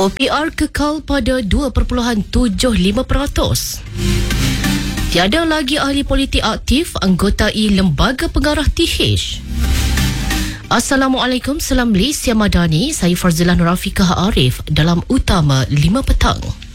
OPR kekal pada 2.75%. Tiada lagi ahli politik aktif anggotai Lembaga Pengarah TH. Assalamualaikum, salam Malaysia Madani. Saya Farzilah Nurafiqah Arif dalam Utama 5 Petang.